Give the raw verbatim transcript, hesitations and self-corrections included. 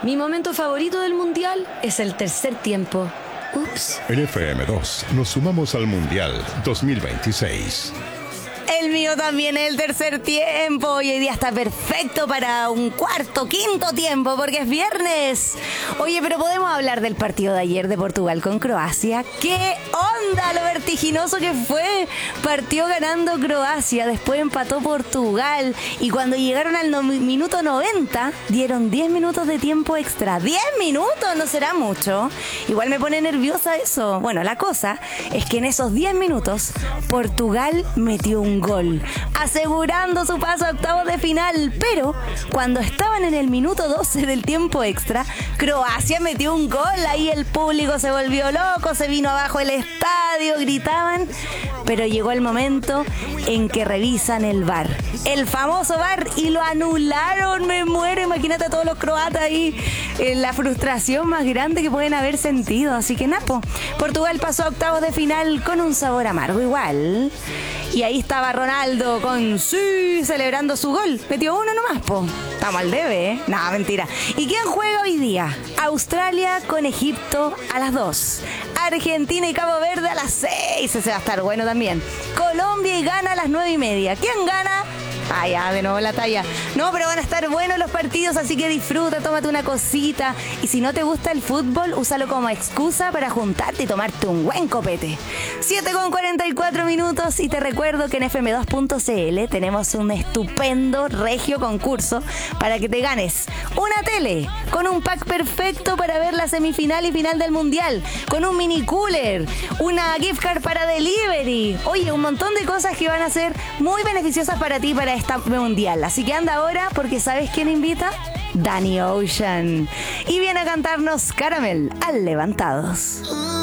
Mi momento favorito del Mundial es el tercer tiempo. Ups. En F M dos nos sumamos al Mundial dos mil veintiséis. El mío también es el tercer tiempo y hoy día está perfecto para un cuarto, quinto tiempo porque es viernes. Oye, pero podemos hablar del partido de ayer de Portugal con Croacia. ¡Qué onda lo vertiginoso que fue! Partió ganando Croacia, después empató Portugal y cuando llegaron al no- minuto noventa dieron diez minutos de tiempo extra. ¡diez minutos! No será mucho. Igual me pone nerviosa eso. Bueno, la cosa es que en esos diez minutos Portugal metió un gol, asegurando su paso a octavos de final. Pero cuando estaban en el minuto doce del tiempo extra, Croacia metió un gol. Ahí el público se volvió loco, se vino abajo el estadio, gritaban. Pero llegó el momento en que revisan el V A R, el famoso V A R, y lo anularon. Me muero, imagínate a todos los croatas ahí, eh, la frustración más grande que pueden haber sentido. Así que napo, Portugal pasó a octavos de final con un sabor amargo igual. Y ahí estaba Ronaldo con sí, celebrando su gol. Metió uno nomás, po. Estamos al debe, ¿eh? No, mentira. ¿Y quién juega hoy día? Australia con Egipto a las dos. Argentina y Cabo Verde a las seis. Ese va a estar bueno también. Colombia y Ghana a las nueve y media. ¿Quién gana? Ah, ya, de nuevo la talla. No, pero van a estar buenos los partidos, así que disfruta, tómate una cosita. Y si no te gusta el fútbol, úsalo como excusa para juntarte y tomarte un buen copete. siete con cuarenta y cuatro minutos y te recuerdo que en F M dos punto C L tenemos un estupendo regio concurso para que te ganes una tele con un pack perfecto para ver la semifinal y final del Mundial, con un mini cooler, una gift card para delivery. Oye, un montón de cosas que van a ser muy beneficiosas para ti para esta Mundial. Así que anda ahora porque ¿sabes quién invita? Danny Ocean. Y viene a cantarnos Caramel al Levantados.